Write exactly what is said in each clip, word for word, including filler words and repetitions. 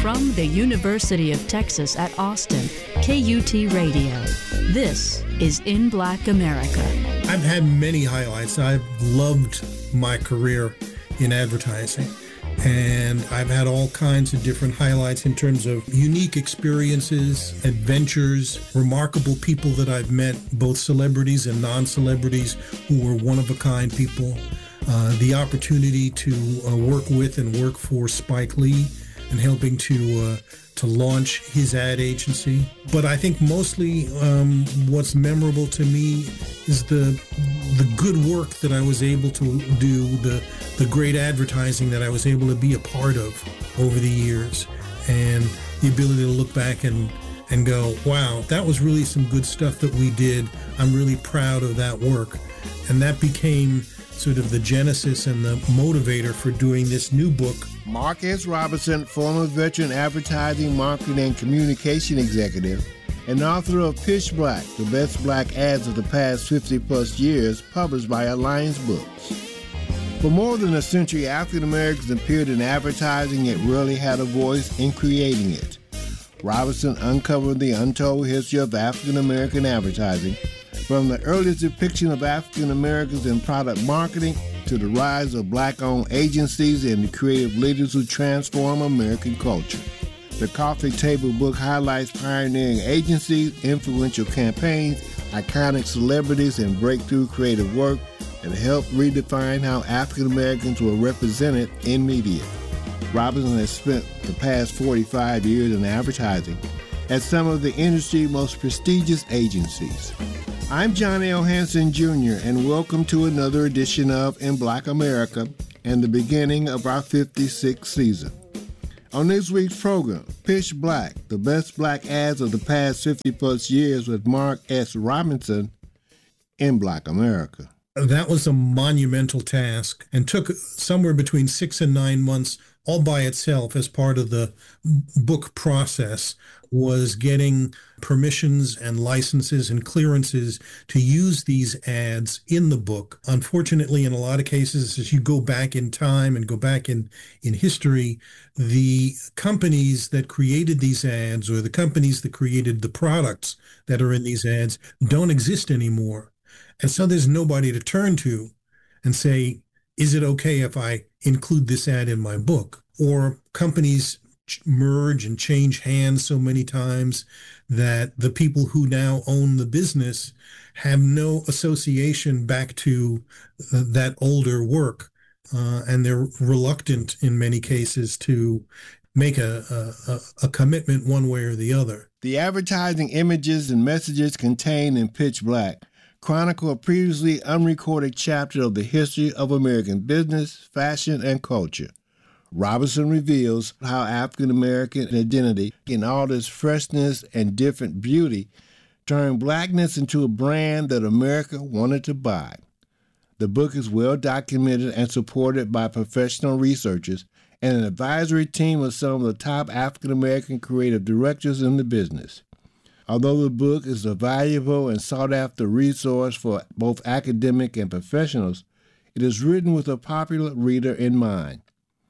From the University of Texas at Austin, K U T Radio. This is In Black America. I've had many highlights. I've loved my career in advertising, and I've had all kinds of different highlights in terms of unique experiences, adventures, remarkable people that I've met, both celebrities and non-celebrities who were one-of-a-kind people. Uh, the opportunity to uh, work with and work for Spike Lee and helping to uh, to launch his ad agency. But I think mostly um, what's memorable to me is the the good work that I was able to do, the the great advertising that I was able to be a part of over the years, and the ability to look back and and go, wow, that was really some good stuff that we did. I'm really proud of that work. And that became sort of the genesis and the motivator for doing this new book. Mark S. Robinson, former veteran advertising, marketing, and communication executive, and author of Pitch Black, the best black ads of the past fifty plus years, published by Alliance Books. For more than a century, African Americans appeared in advertising yet rarely had a voice in creating it. Robinson uncovered the untold history of African American advertising, from the earliest depiction of African Americans in product marketing to the rise of black-owned agencies and the creative leaders who transform American culture. The Coffee Table book highlights pioneering agencies, influential campaigns, iconic celebrities, and breakthrough creative work that helped redefine how African Americans were represented in media. Robinson has spent the past forty-five years in advertising at some of the industry's most prestigious agencies. I'm John L. Hanson, Junior, and welcome to another edition of In Black America and the beginning of our fifty-sixth season. On this week's program, Pitch Black, the best black ads of the past fifty plus years with Mark S. Robinson in Black America. That was a monumental task and took somewhere between six and nine months all by itself as part of the book process, was getting permissions and licenses and clearances to use these ads in the book. Unfortunately, in a lot of cases, as you go back in time and go back in, in history, the companies that created these ads or the companies that created the products that are in these ads don't exist anymore. And so there's nobody to turn to and say, is it okay if I include this ad in my book? Or companies merge and change hands so many times that the people who now own the business have no association back to uh, that older work. Uh, and they're reluctant in many cases to make a, a, a commitment one way or the other. The advertising images and messages contained in Pitch Black chronicle a previously unrecorded chapter of the history of American business, fashion, and culture. Robinson reveals how African American identity, in all its freshness and different beauty, turned blackness into a brand that America wanted to buy. The book is well documented and supported by professional researchers and an advisory team of some of the top African American creative directors in the business. Although the book is a valuable and sought-after resource for both academic and professionals, it is written with a popular reader in mind.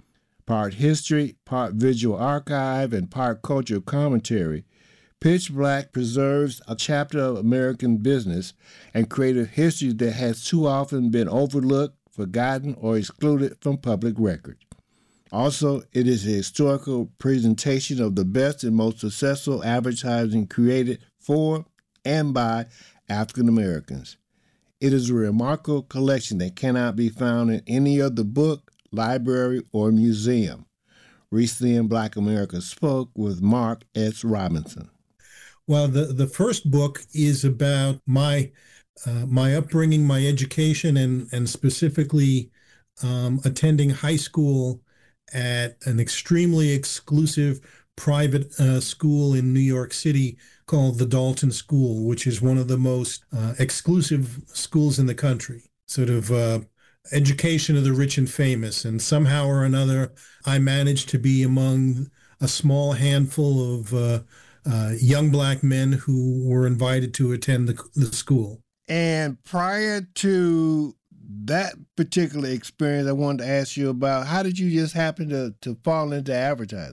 Part history, part visual archive, and part cultural commentary, Pitch Black preserves a chapter of American business and creative history that has too often been overlooked, forgotten, or excluded from public record. Also, it is a historical presentation of the best and most successful advertising created for and by African Americans. It is a remarkable collection that cannot be found in any other book, library, or museum. Recently in Black America spoke with Mark S. Robinson. Well, the, the first book is about my uh, my upbringing, my education, and, and specifically um, attending high school at an extremely exclusive private uh, school in New York City called the Dalton School, which is one of the most uh, exclusive schools in the country. Sort of uh, education of the rich and famous. And somehow or another, I managed to be among a small handful of uh, uh, young black men who were invited to attend the, the school. And prior to that particular experience, I wanted to ask you about, how did you just happen to, to fall into advertising?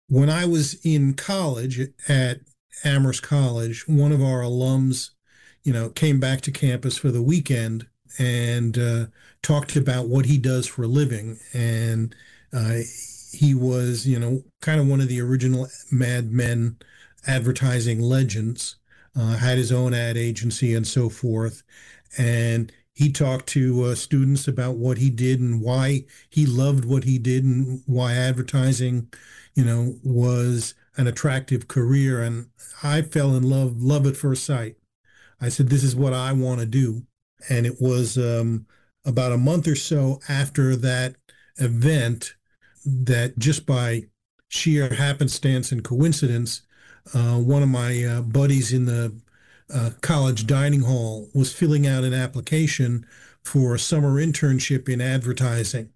When I was in college at Amherst College, one of our alums, you know, came back to campus for the weekend and uh, talked about what he does for a living. And uh, he was, you know, kind of one of the original Mad Men advertising legends, uh, had his own ad agency and so forth. And he talked to uh, students about what he did and why he loved what he did and why advertising, you know, was an attractive career. And I fell in love, love at first sight. I said, this is what I want to do. And it was um, about a month or so after that event that, just by sheer happenstance and coincidence, uh, one of my uh, buddies in the uh, college dining hall was filling out an application for a summer internship in advertising.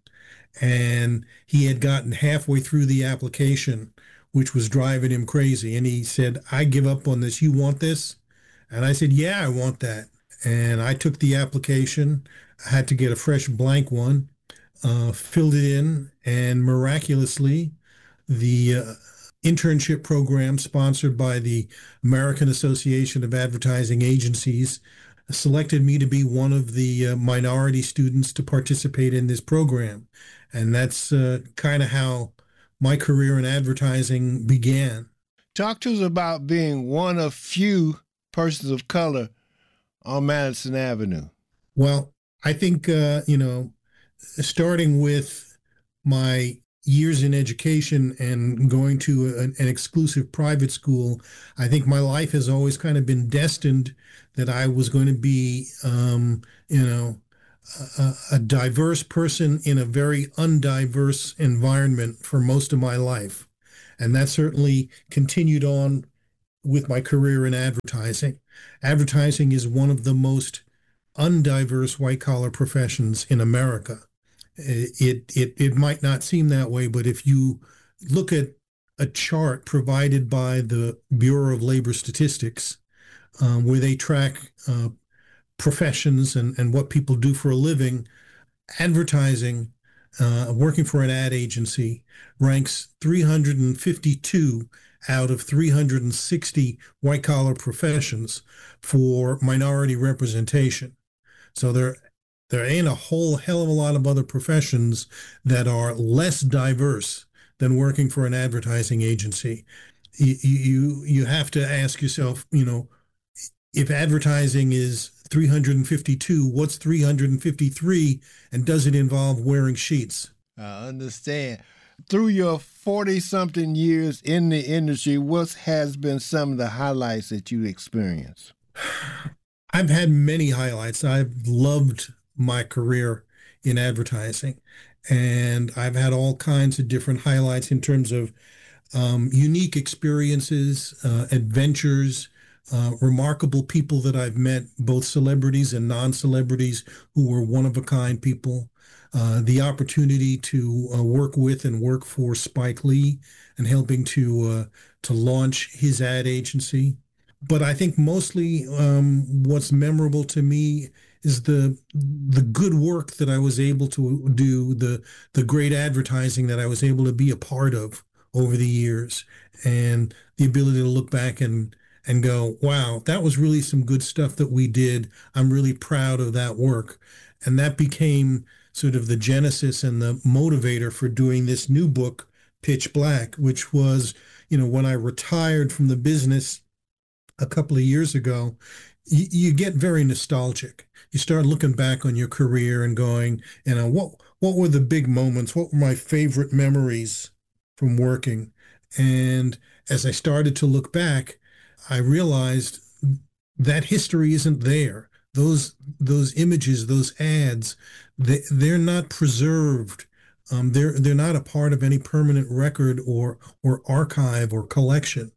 And he had gotten halfway through the application, which was driving him crazy. And he said, I give up on this. You want this? And I said, yeah, I want that. And I took the application. I had to get a fresh blank one, uh, filled it in, and miraculously, the uh, internship program sponsored by the American Association of Advertising Agencies selected me to be one of the uh, minority students to participate in this program. And that's uh, kind of how my career in advertising began. Talk to us about being one of few persons of color on Madison Avenue. Well, I think, uh, you know, starting with my years in education and going to an, an exclusive private school, I think my life has always kind of been destined that I was going to be, um, you know, a, a diverse person in a very undiverse environment for most of my life. And that certainly continued on with my career in advertising. Advertising is one of the most undiverse white-collar professions in America. It, it, it might not seem that way, but if you look at a chart provided by the Bureau of Labor Statistics, um, where they track uh, professions and, and what people do for a living, advertising, uh, working for an ad agency, ranks three hundred fifty-two out of three hundred sixty white-collar professions for minority representation. So there, there ain't a whole hell of a lot of other professions that are less diverse than working for an advertising agency. You, you, you have to ask yourself, you know, if advertising is three hundred fifty-two, what's three hundred fifty-three, and does it involve wearing sheets? I understand. Through your forty-something years in the industry, what has been some of the highlights that you experienced? I've had many highlights. I've loved my career in advertising, and I've had all kinds of different highlights in terms of um, unique experiences, uh, adventures, uh, remarkable people that I've met, both celebrities and non-celebrities who were one-of-a-kind people. Uh, the opportunity to uh, work with and work for Spike Lee and helping to uh, to launch his ad agency. But I think mostly um, what's memorable to me is the the good work that I was able to do, the the great advertising that I was able to be a part of over the years, and the ability to look back and and go, wow, that was really some good stuff that we did. I'm really proud of that work. And that became sort of the genesis and the motivator for doing this new book, Pitch Black, which was, you know, when I retired from the business a couple of years ago, you, you get very nostalgic. You start looking back on your career and going, you know, what what were the big moments? What were my favorite memories from working? And as I started to look back, I realized that history isn't there. Those those images, those ads, they, they're not preserved. Um, they're they're not a part of any permanent record or or archive or collection.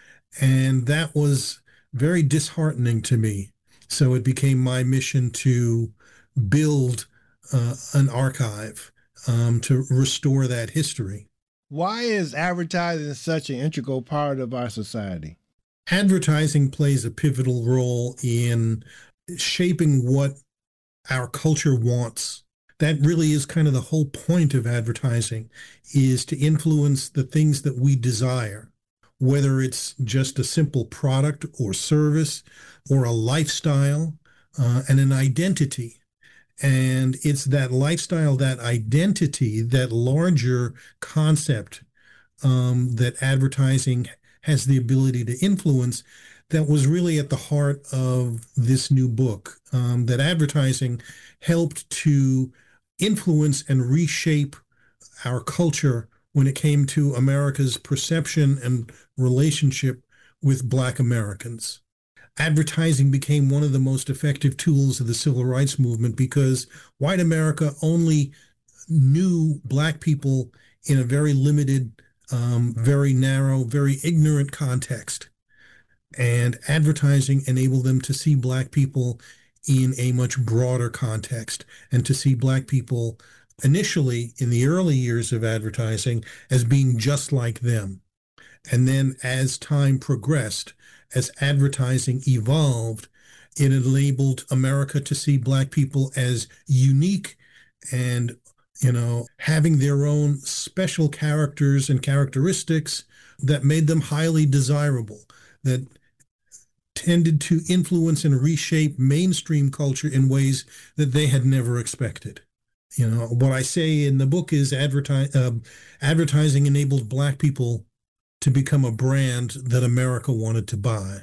And that was very disheartening to me. So it became my mission to build uh, an archive, um, to restore that history. Why is advertising such an integral part of our society? Advertising plays a pivotal role in shaping what our culture wants. That really is kind of the whole point of advertising, is to influence the things that we desire, whether it's just a simple product or service or a lifestyle uh, and an identity. And it's that lifestyle, that identity, that larger concept um, that advertising has the ability to influence that was really at the heart of this new book, um, that advertising helped to influence and reshape our culture when it came to America's perception and relationship with Black Americans. Advertising became one of the most effective tools of the civil rights movement because white America only knew Black people in a very limited, um, very narrow, very ignorant context. And advertising enabled them to see Black people in a much broader context and to see Black people initially in the early years of advertising as being just like them. And then as time progressed, as advertising evolved, it enabled America to see Black people as unique and, you know, having their own special characters and characteristics that made them highly desirable, that tended to influence and reshape mainstream culture in ways that they had never expected. You know, what I say in the book is adverti- uh, advertising enabled Black people to become a brand that America wanted to buy.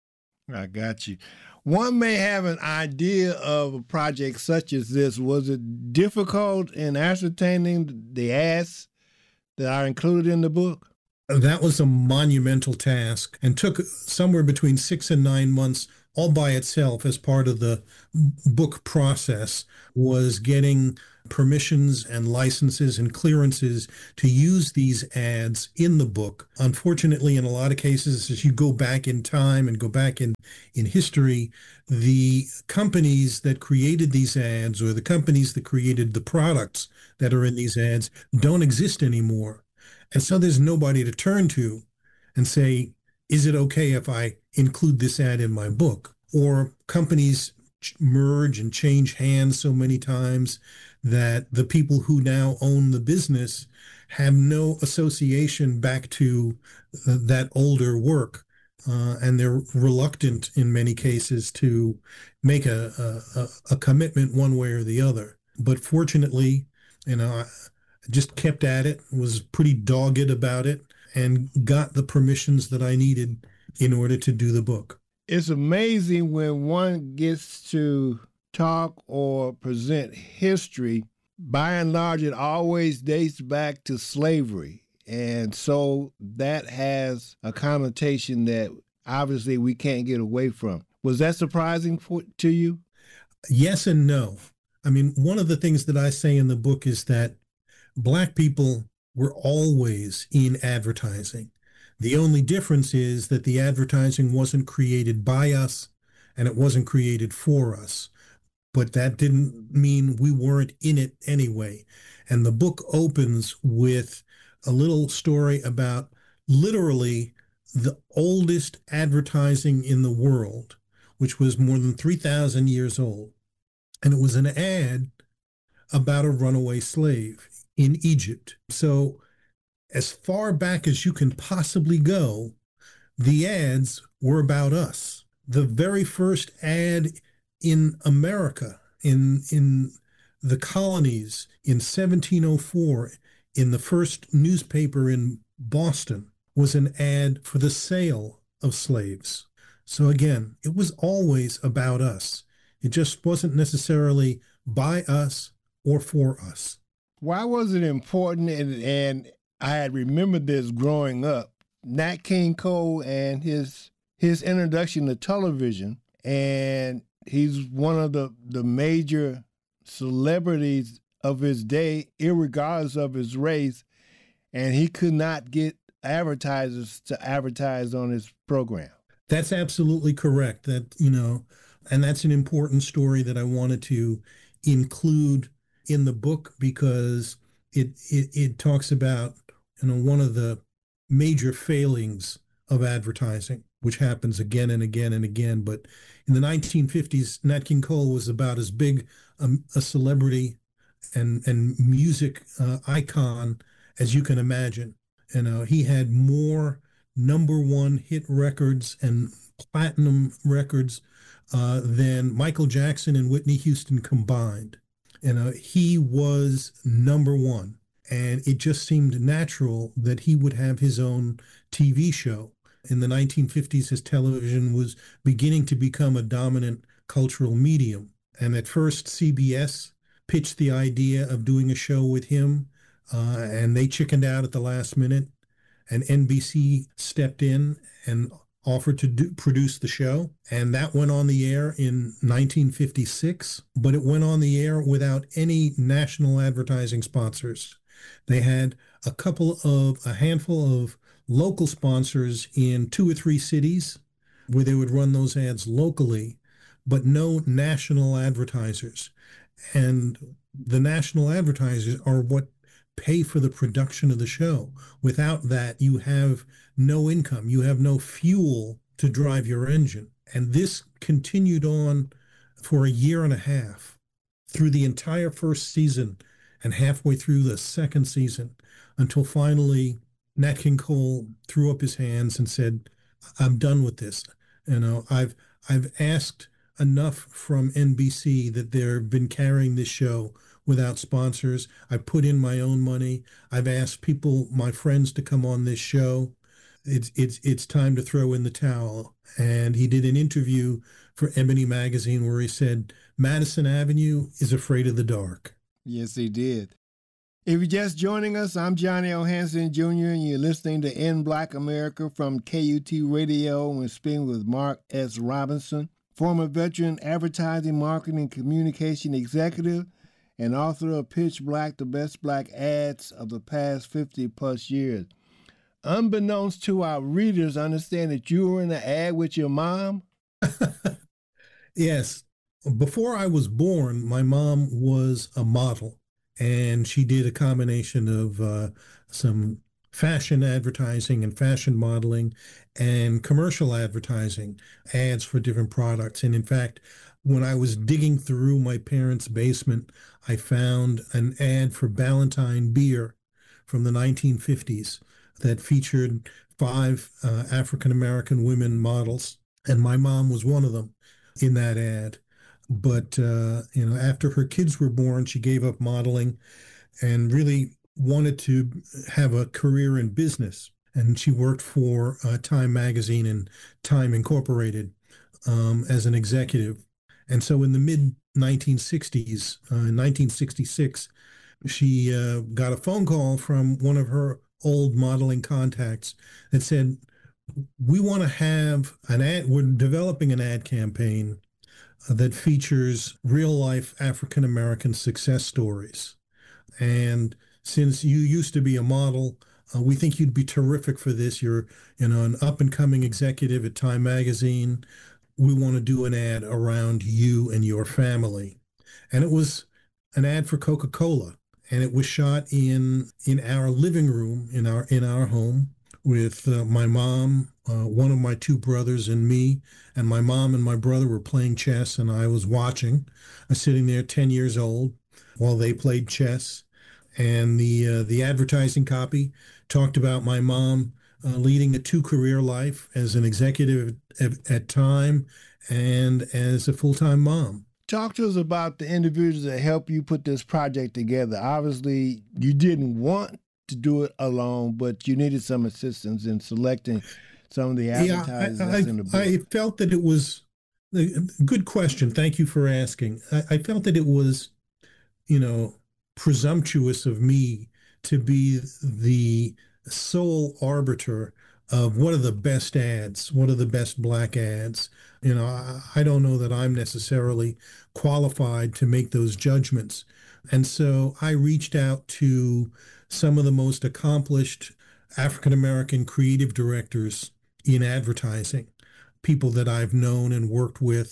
I got you. One may have an idea of a project such as this. Was it difficult in ascertaining the ads that are included in the book? That was a monumental task and took somewhere between six and nine months all by itself as part of the book process, was getting permissions and licenses and clearances to use these ads in the book. Unfortunately, in a lot of cases, as you go back in time and go back in, in history, the companies that created these ads or the companies that created the products that are in these ads don't exist anymore. And so there's nobody to turn to and say, is it okay if I include this ad in my book? Or companies merge and change hands so many times that the people who now own the business have no association back to uh, that older work. Uh, and they're reluctant in many cases to make a, a, a commitment one way or the other. But fortunately, you know, I just kept at it, was pretty dogged about it, and got the permissions that I needed in order to do the book. It's amazing when one gets to talk or present history. By and large, it always dates back to slavery. And so that has a connotation that obviously we can't get away from. Was that surprising for, to you? Yes and no. I mean, one of the things that I say in the book is that Black people were always in advertising. The only difference is that the advertising wasn't created by us and it wasn't created for us. But that didn't mean we weren't in it anyway. And the book opens with a little story about literally the oldest advertising in the world, which was more than three thousand years old. And it was an ad about a runaway slave in Egypt. So as far back as you can possibly go, the ads were about us. The very first ad in America, in in the colonies in seventeen oh four, in the first newspaper in Boston, was an ad for the sale of slaves. So again, it was always about us. It just wasn't necessarily by us or for us. Why was it important? And, and I had remembered this growing up, Nat King Cole and his his introduction to television, and he's one of the, the major celebrities of his day, irregardless of his race, and he could not get advertisers to advertise on his program. That's absolutely correct. That, you know, and that's an important story that I wanted to include in the book because it it, it talks about, you know, one of the major failings of advertising, which happens again and again and again. But in the nineteen fifties, Nat King Cole was about as big um, a celebrity and and music uh, icon as you can imagine. You know, he had more number one hit records and platinum records uh, than Michael Jackson and Whitney Houston combined. You know, he was number one. And it just seemed natural that he would have his own T V show. In the nineteen fifties, his television was beginning to become a dominant cultural medium. And at first, C B S pitched the idea of doing a show with him, uh, and they chickened out at the last minute. And N B C stepped in and offered to do, produce the show. And that went on the air in nineteen fifty-six, but it went on the air without any national advertising sponsors. They had a couple of, a handful of local sponsors in two or three cities where they would run those ads locally, but no national advertisers. And the national advertisers are what pay for the production of the show. Without that, you have no income. You have no fuel to drive your engine. And this continued on for a year and a half through the entire first season and halfway through the second season until finally Nat King Cole threw up his hands and said, I'm done with this. You know, I've I've asked enough from N B C that they've been carrying this show without sponsors. I put in my own money. I've asked people, my friends, to come on this show. It's it's it's time to throw in the towel. And he did an interview for Ebony magazine where he said, Madison Avenue is afraid of the dark. Yes, he did. If you're just joining us, I'm Johnny O. Hanson Junior, and you're listening to In Black America from K U T Radio. We're speaking with Mark S. Robinson, former veteran advertising, marketing, and communication executive, and author of Pitch Black, the best black ads of the past fifty plus years. Unbeknownst to our readers, understand that you were in an ad with your mom? Yes. Before I was born, my mom was a model, and she did a combination of uh, some fashion advertising and fashion modeling and commercial advertising, ads for different products. And in fact, when I was digging through my parents' basement, I found an ad for Ballantine beer from the nineteen fifties that featured five uh, African-American women models, and my mom was one of them in that ad. But, uh, you know, after her kids were born, she gave up modeling and really wanted to have a career in business. And she worked for uh, Time Magazine and Time Incorporated um, as an executive. And so in the mid nineteen sixties, uh, in nineteen sixty-six, she uh, got a phone call from one of her old modeling contacts that said, we want to have an ad, we're developing an ad campaign that features real-life African-American success stories. And since you used to be a model, uh, we think you'd be terrific for this. You're, you know, an up-and-coming executive at Time Magazine. We want to do an ad around you and your family. And it was an ad for Coca-Cola, and it was shot in in our living room in our in our home with uh, my mom, uh, one of my two brothers, and me. And my mom and my brother were playing chess, and I was watching. I was sitting there ten years old while they played chess. And the uh, the advertising copy talked about my mom uh, leading a two-career life as an executive at, at Time and as a full-time mom. Talk to us about the individuals that helped you put this project together. Obviously, you didn't want to do it alone, but you needed some assistance in selecting some of the advertisers yeah, I, that's I, in the book. I felt that it was a good question. Thank you for asking. I, I felt that it was, you know, presumptuous of me to be the sole arbiter of what are the best ads, what are the best black ads. You know, I, I don't know that I'm necessarily qualified to make those judgments. And so I reached out to some of the most accomplished African-American creative directors in advertising, people that I've known and worked with,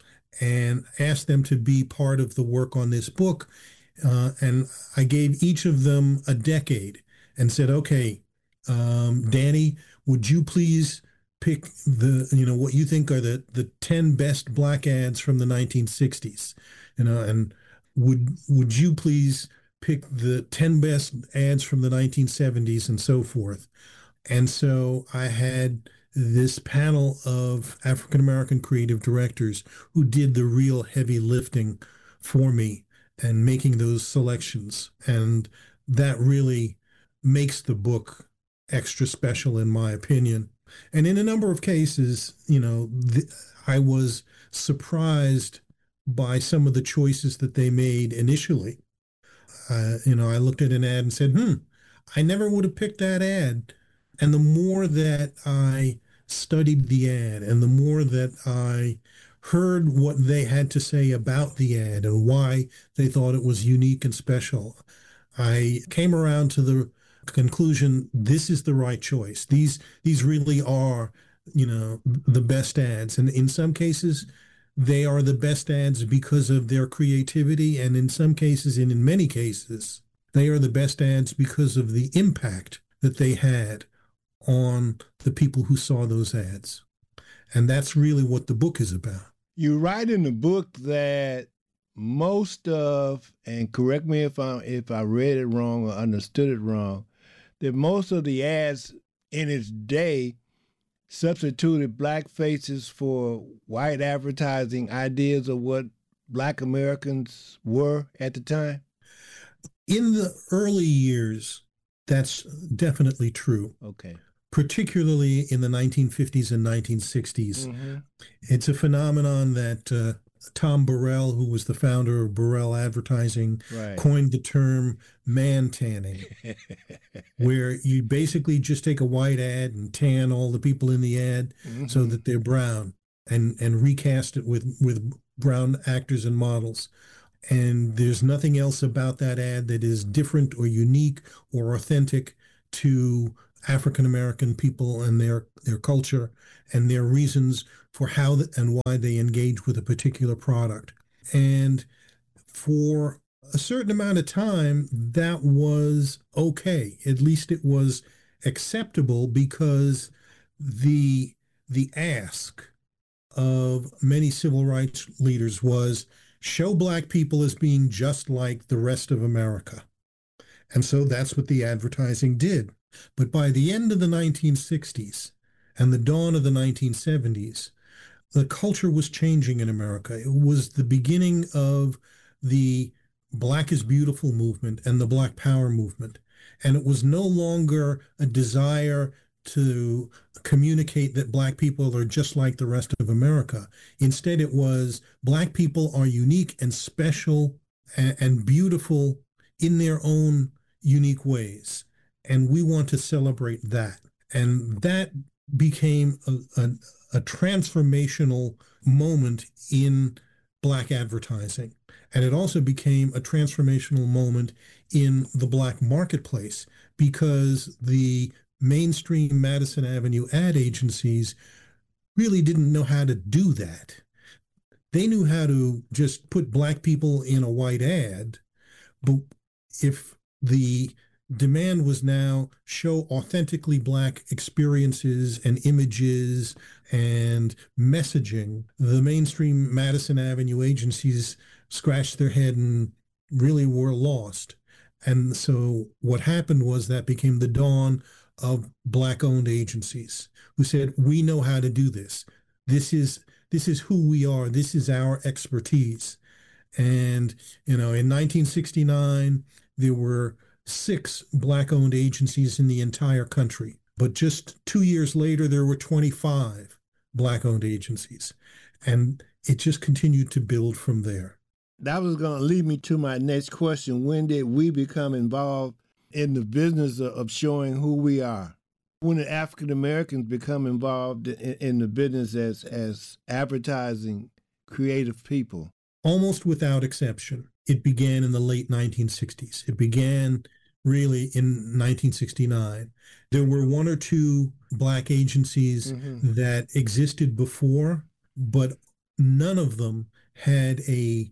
and asked them to be part of the work on this book. Uh, and I gave each of them a decade and said, okay, um, Danny, would you please pick the, you know, what you think are the, the ten best black ads from the nineteen sixties, you know, and would would you please pick the ten best ads from the nineteen seventies and so forth. And so I had this panel of African American creative directors who did the real heavy lifting for me and making those selections. And that really makes the book extra special, in my opinion. And in a number of cases, you know, th- I was surprised by some of the choices that they made initially. Uh, you know, I looked at an ad and said, hmm, I never would have picked that ad. And the more that I studied the ad and the more that I heard what they had to say about the ad and why they thought it was unique and special, I came around to the conclusion this is the right choice. These these really are, you know, the best ads. And in some cases, they are the best ads because of their creativity. And in some cases, and in many cases, they are the best ads because of the impact that they had on the people who saw those ads. And that's really what the book is about. You write in the book that most of, and correct me if I if I read it wrong or understood it wrong, that most of the ads in its day substituted black faces for white advertising ideas of what black Americans were at the time? In the early years, that's definitely true. Okay. Particularly in the nineteen fifties and nineteen sixties. Mm-hmm. It's a phenomenon that uh, Tom Burrell, who was the founder of Burrell Advertising, right, coined the term man tanning, where you basically just take a white ad and tan all the people in the ad mm-hmm. so that they're brown and, and recast it with, with brown actors and models. And there's nothing else about that ad that is different or unique or authentic to African American people and their their culture and their reasons for how the, and why they engage with a particular product. And for a certain amount of time, that was okay. At least it was acceptable because the the ask of many civil rights leaders was show black people as being just like the rest of America. And so that's what the advertising did. But by the end of the nineteen sixties and the dawn of the nineteen seventies, the culture was changing in America. It was the beginning of the Black is Beautiful movement and the Black Power movement. And it was no longer a desire to communicate that black people are just like the rest of America. Instead, it was black people are unique and special and, and beautiful in their own unique ways. And we want to celebrate that. And that became a, a, a transformational moment in black advertising. And it also became a transformational moment in the black marketplace because the mainstream Madison Avenue ad agencies really didn't know how to do that. They knew how to just put black people in a white ad, but if the demand was now show authentically black experiences and images and messaging, the mainstream Madison Avenue agencies scratched their head and really were lost. And so what happened was that became the dawn of black-owned agencies who said, we know how to do this. This is this is who we are. This is our expertise. And, you know, in nineteen sixty-nine, there were six black-owned agencies in the entire country. But just two years later, there were twenty-five black-owned agencies. And it just continued to build from there. That was going to lead me to my next question. When did we become involved in the business of showing who we are? When did African Americans become involved in, in the business as, as advertising creative people? Almost without exception. It began in the late nineteen sixties. It began really in nineteen sixty-nine. There were one or two black agencies mm-hmm. that existed before, but none of them had a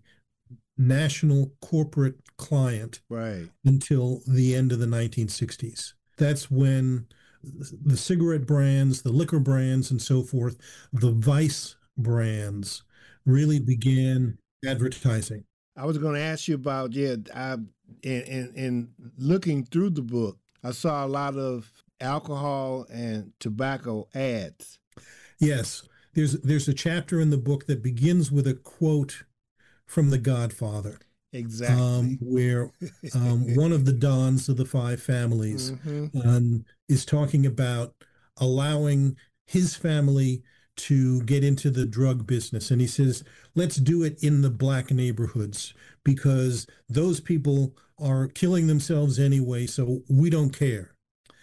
national corporate client right until the end of the nineteen sixties. That's when the cigarette brands, the liquor brands, and so forth, the Vice brands really began advertising. I was going to ask you about, yeah, I, in, in, in looking through the book, I saw a lot of alcohol and tobacco ads. Yes. There's, there's a chapter in the book that begins with a quote from The Godfather. Exactly. Um, where um, one of the dons of the five families mm-hmm. um, is talking about allowing his family to get into the drug business. And he says, let's do it in the black neighborhoods because those people are killing themselves anyway, so we don't care.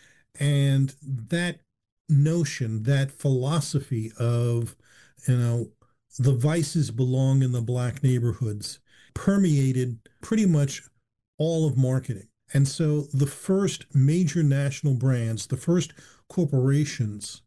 And that notion, that philosophy of, you know, the vices belong in the black neighborhoods permeated pretty much all of marketing. And so the first major national brands, the first corporations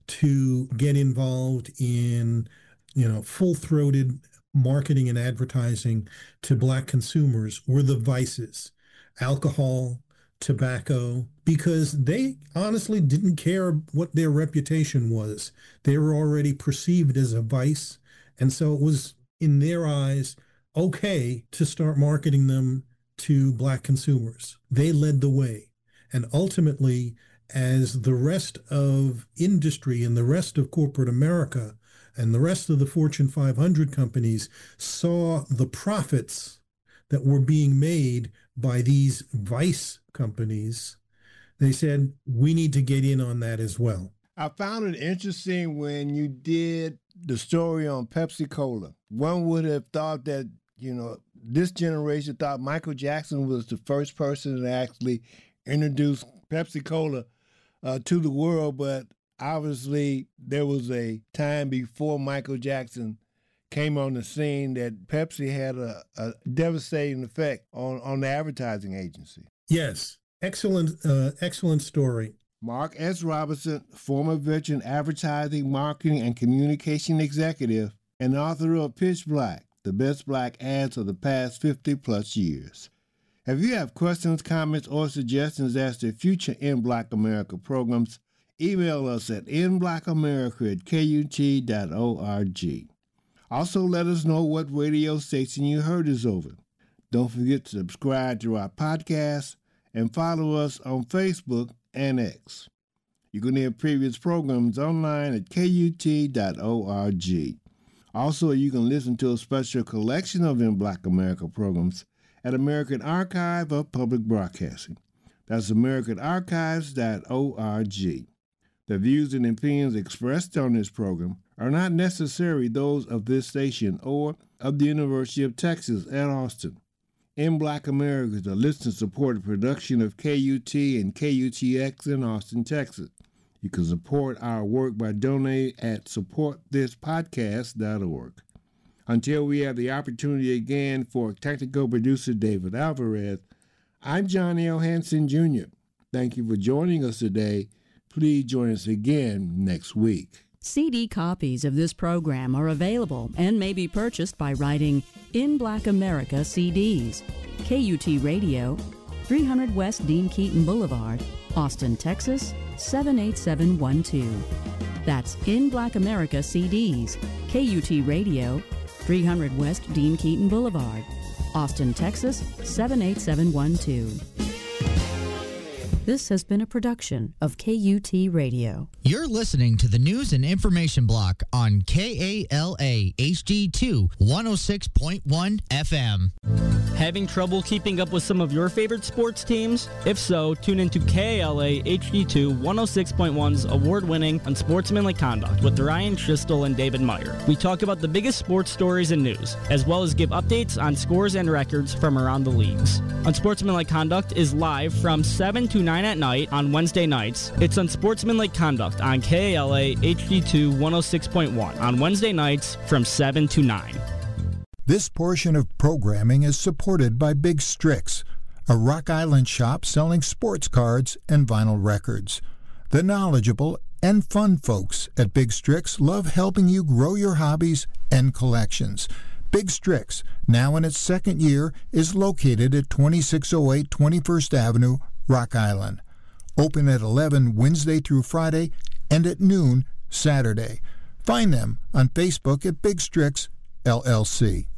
to get involved in, you know, full-throated marketing and advertising to black consumers were the vices, alcohol, tobacco, because they honestly didn't care what their reputation was. They were already perceived as a vice. And so it was, in their eyes, okay to start marketing them to black consumers. They led the way. And ultimately, as the rest of industry and the rest of corporate America and the rest of the Fortune five hundred companies saw the profits that were being made by these vice companies, they said, we need to get in on that as well. I found it interesting when you did the story on Pepsi-Cola. One would have thought that, you know, this generation thought Michael Jackson was the first person to actually introduce Pepsi-Cola uh, to the world, but obviously there was a time before Michael Jackson came on the scene that Pepsi had a, a devastating effect on, on the advertising agency. Yes, excellent, uh, excellent story. Mark S. Robinson, former veteran advertising, marketing, and communication executive, and author of Pitch Black, the best black ads of the past fifty plus years. If you have questions, comments, or suggestions as to future In Black America programs, email us at in black america at k u t dot org. Also, let us know what radio station you heard us over. Don't forget to subscribe to our podcast and follow us on Facebook and X. You can hear previous programs online at k u t dot org. Also, you can listen to a special collection of In Black America programs at American Archive of Public Broadcasting. That's american archives dot org. The views and opinions expressed on this program are not necessarily those of this station or of the University of Texas at Austin. In Black America is a listener-supported production of K U T and K U T X in Austin, Texas. You can support our work by donating at support this podcast dot org. Until we have the opportunity again for technical producer David Alvarez, I'm John L. Hanson, Junior Thank you for joining us today. Please join us again next week. C D copies of this program are available and may be purchased by writing In Black America C Ds, K U T Radio, three hundred West Dean Keaton Boulevard, Austin, Texas, seven eight seven one two. That's In Black America C Ds, K U T Radio, three hundred West Dean Keaton Boulevard, Austin, Texas, seven eight seven one two. This has been a production of K U T Radio. You're listening to the News and Information Block on K A L A H D two one oh six point one F M. Having trouble keeping up with some of your favorite sports teams? If so, tune into K A L A H D two one oh six point one's award-winning Unsportsmanlike Conduct with Ryan Schistel and David Meyer. We talk about the biggest sports stories and news, as well as give updates on scores and records from around the leagues. Unsportsmanlike Conduct is live from seven to nine at night on Wednesday nights. It's Unsportsmanlike Conduct on K A L A H D two one oh six point one on Wednesday nights from seven to nine. This portion of programming is supported by Big Strix, a Rock Island shop selling sports cards and vinyl records. The knowledgeable and fun folks at Big Strix love helping you grow your hobbies and collections. Big Strix, now in its second year, is located at twenty-six oh eight twenty-first Avenue, Rock Island. Open at eleven Wednesday through Friday and at noon Saturday. Find them on Facebook at Big Strix L L C.